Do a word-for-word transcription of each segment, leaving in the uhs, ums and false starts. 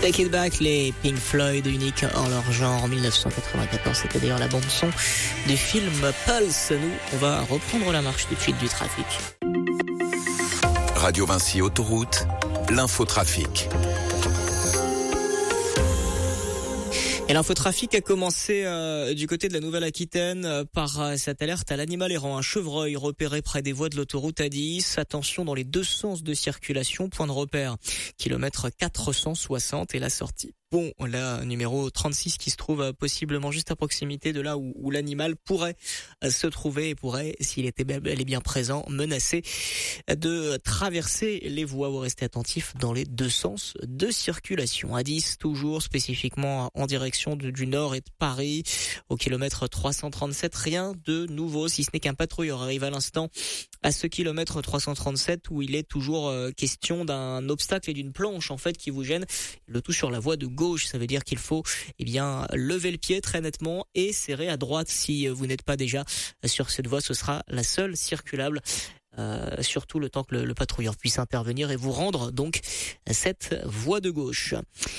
Take It Back, les Pink Floyd, uniques en leur genre en dix-neuf cent quatre-vingt-quatorze. C'était d'ailleurs la bande son du film Pulse. Nous, on va reprendre la marche tout de suite du trafic. Radio Vinci Autoroute, l'infotrafic. Et l'infotrafic a commencé euh, du côté de la Nouvelle-Aquitaine euh, par euh, cette alerte à l'animal errant. Un chevreuil repéré près des voies de l'autoroute A dix. Attention dans les deux sens de circulation. Point de repère, kilomètre quatre cent soixante et la sortie. Bon, la numéro trente-six qui se trouve euh, possiblement juste à proximité de là où, où l'animal pourrait euh, se trouver et pourrait, s'il était bel et bien présent, menacer de traverser les voies. Vous restez attentifs dans les deux sens de circulation. A dix, toujours spécifiquement en direction de, du nord et de Paris, au kilomètre trois cent trente-sept. Rien de nouveau, si ce n'est qu'un patrouilleur arrive à l'instant à ce kilomètre trois cent trente-sept où il est toujours euh, question d'un obstacle et d'une planche en fait qui vous gêne. Le tout sur la voie de gauche, ça veut dire qu'il faut eh bien lever le pied très nettement et serrer à droite si vous n'êtes pas déjà sur cette voie. Ce sera la seule circulable. Euh, surtout le temps que le, le patrouilleur puisse intervenir et vous rendre donc cette voie de gauche.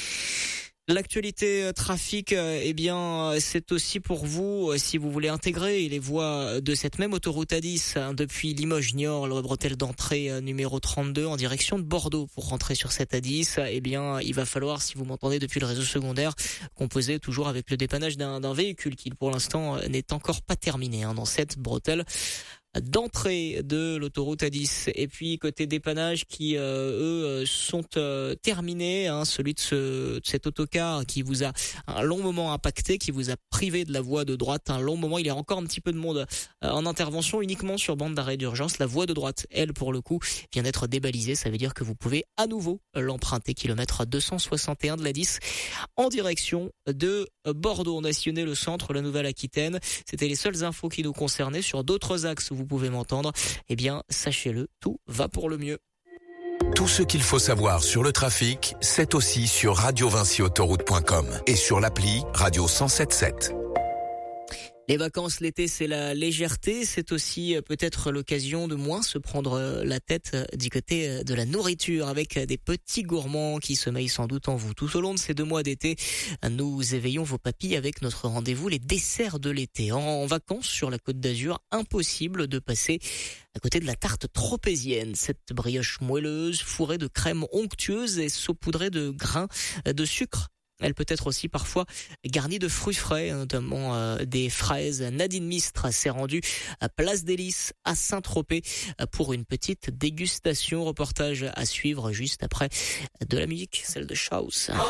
L'actualité trafic, eh bien, c'est aussi pour vous, si vous voulez intégrer les voies de cette même autoroute A dix, hein, depuis Limoges-Niort, la bretelle d'entrée numéro trente-deux en direction de Bordeaux pour rentrer sur cette A dix, eh bien, il va falloir, si vous m'entendez depuis le réseau secondaire, composer toujours avec le dépannage d'un, d'un véhicule qui, pour l'instant, n'est encore pas terminé, hein, dans cette bretelle d'entrée de l'autoroute A dix. Et puis côté dépannage qui euh, eux sont euh, terminés, hein, celui de, ce, de cet autocar qui vous a un long moment impacté, qui vous a privé de la voie de droite un long moment. Il y a encore un petit peu de monde euh, en intervention uniquement sur bande d'arrêt d'urgence. La voie de droite, elle, pour le coup, vient d'être débalisée. Ça veut dire que vous pouvez à nouveau l'emprunter, kilomètre deux cent soixante et un de la dix en direction de Bordeaux. On a sillonné le centre, la Nouvelle-Aquitaine. C'était les seules infos qui nous concernaient. Sur d'autres axes où vous pouvez m'entendre, eh bien, sachez-le, tout va pour le mieux. Tout ce qu'il faut savoir sur le trafic, c'est aussi sur radio vinci autoroute point com et sur l'appli Radio cent soixante-dix-sept sept. Les vacances, l'été, c'est la légèreté. C'est aussi peut-être l'occasion de moins se prendre la tête du côté de la nourriture avec des petits gourmands qui sommeillent sans doute en vous. Tout au long de ces deux mois d'été, nous éveillons vos papilles avec notre rendez-vous, les desserts de l'été. En vacances sur la Côte d'Azur, impossible de passer à côté de la tarte tropézienne. Cette brioche moelleuse, fourrée de crème onctueuse et saupoudrée de grains de sucre. Elle peut être aussi parfois garnie de fruits frais, notamment euh, des fraises. Nadine Mistre s'est rendue à Place des Lys à Saint-Tropez pour une petite dégustation. Reportage à suivre juste après de la musique, celle de Schaus.